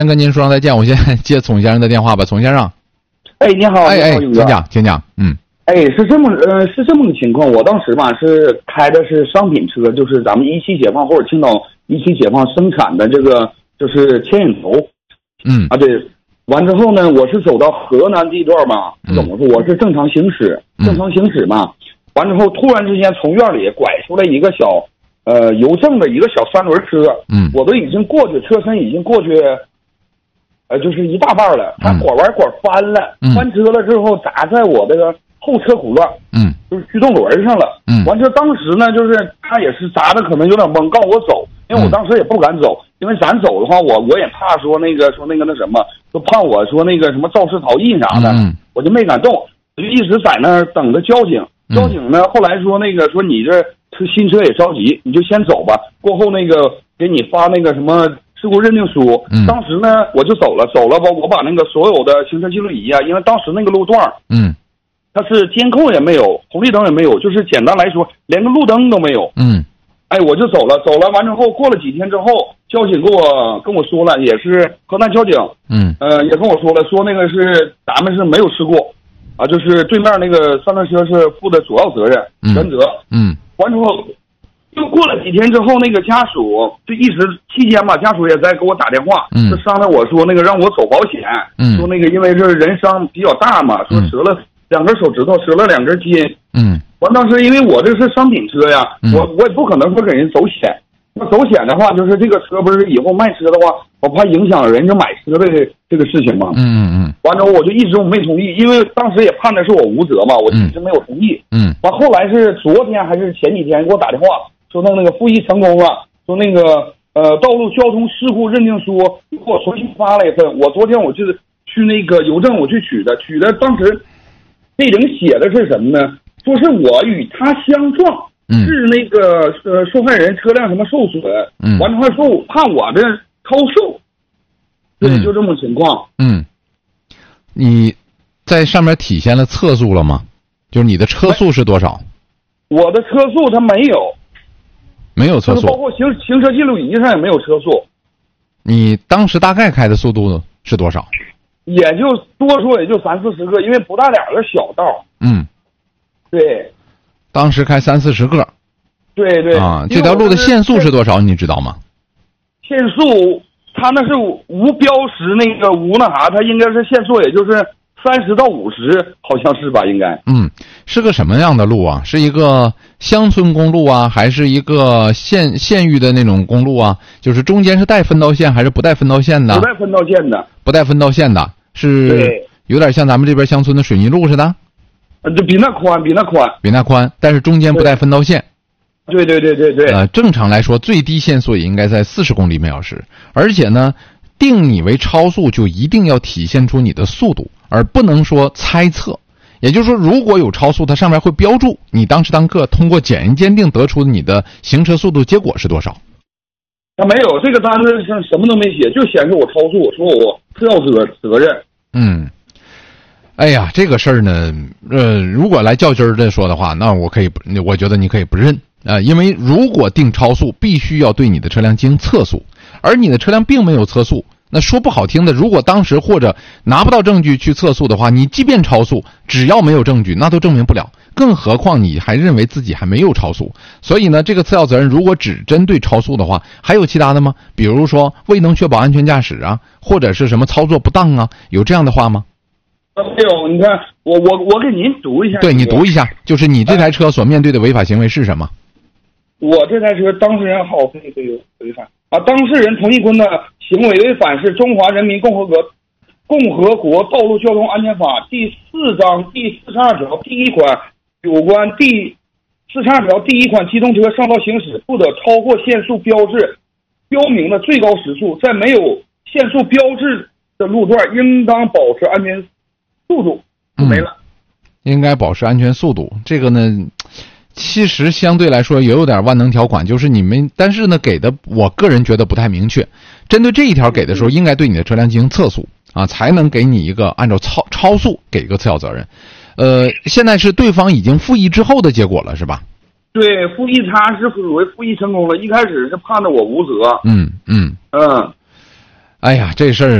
先跟您说声再见，我先接丛先生的电话吧。丛先生， 哎，你好， 请讲， 是这么个情况，我当时吧是开的是商品车，就是咱们一汽解放或者青岛一汽解放生产的这个就是牵引头，对，完之后呢，我是走到河南地段嘛，怎么说？我是正常行驶嘛，完之后突然之间从院里拐出来一个小邮政的一个小三轮车，我都已经过去，车身已经过去，就是一大半了，它拐弯拐翻了，翻车了之后砸在我这个后车轱辘，就是驱动轮上了，完之后当时呢，就是他也是砸的可能有点懵，告我走，因为我当时也不敢走，因为咱走的话，我也怕说那什么，就怕我说那个什么肇事逃逸啥的，我就没敢动，我就一直在那儿等着交警。交警呢，后来说说你这新车也着急，你就先走吧。过后那个给你发那个什么事故认定书。当时呢我就走了吧，我把那个所有的行车记录仪啊，因为当时那个路段，它是监控也没有，红绿灯也没有，就是简单来说连个路灯都没有。我就走了，完之后过了几天之后，交警跟我说了，也是河南交警，也跟我说了，说那个是咱们是没有事故。就是对面那个三轮车是负的主要责任原则。完之后，又过了几天之后，那个家属就一直期间吧，家属也在给我打电话，就商量我说那个让我走保险，说那个因为这人伤比较大嘛，说折了2根手指头，折了2根筋。完当时因为我这是商品车呀，我也不可能说给人走险。那走险的话，就是这个车不是以后卖车的话，我怕影响人家买车的这个事情嘛。完之后我就一直没同意，因为当时也判的是我无责嘛，我一直没有同意。完后来是昨天还是前几天给我打电话说那个复议成功了，说那个道路交通事故认定书给我重新发了一份。我昨天我就是去那个邮政我去取的，当时这人写的是什么呢？说是我与他相撞。是那个受害人车辆什么受损，完之后说怕我这超速，对，就这么情况。 你在上面体现了测速了吗？就是你的车速是多少？ 我的车速它没有测速，包括行车记录仪上也没有车速。 你当时大概开的速度是多少？ 也就多说也就30-40个，因为不大点儿的小道。对。 当时开30-40个， 对这条路的限速是多少？你知道吗？ 限速，它那是无标识，那个无那啥，它应该是限速，也就是30到50，好像是吧？应该。 是个什么样的路啊？是一个乡村公路啊，还是一个县域的那种公路啊？就是中间是带分道线还是不带分道线的？ 不带分道线的。 不带分道线的，是有点像咱们这边乡村的水泥路似的。 就比那宽， 但是中间不带分道线。 对。 正常来说，最低限速也应该在40公里每小时，而且呢，定你为超速就一定要体现出你的速度，而不能说猜测。也就是说，如果有超速，它上面会标注你当时当刻通过检验鉴定得出你的行车速度结果是多少。 没有，这个单子上什么都没写，就显示我超速，说我次要责任。 哎呀，这个事儿呢，如果来较真儿的说的话，那我觉得你可以不认因为如果定超速，必须要对你的车辆进行测速，而你的车辆并没有测速，那说不好听的，如果当时或者拿不到证据去测速的话，你即便超速，只要没有证据，那都证明不了，更何况你还认为自己还没有超速。所以呢，这个次要责任如果只针对超速的话，还有其他的吗？比如说未能确保安全驾驶啊，或者是什么操作不当啊，有这样的话吗？ 没有，你看我给您读一下。 对，你读一下，就是你这台车所面对的违法行为是什么？ 我这台车当事人好违反当事人童一坤的行为违反是中华人民共和国道路交通安全法第4章第42条第1款有关第42条第1款机动车上道行驶不得超过限速标志标明的最高时速，在没有限速标志的路段应当保持安全速度。没了。 应该保持安全速度，这个呢其实相对来说也有点万能条款，就是你们但是呢给的我个人觉得不太明确。针对这一条给的时候，应该对你的车辆进行测速才能给你一个按照超速给一个次要责任。现在是对方已经复议之后的结果了，是吧？ 对，复议他是属于复议成功了，一开始是判的我无责。 哎呀，这事儿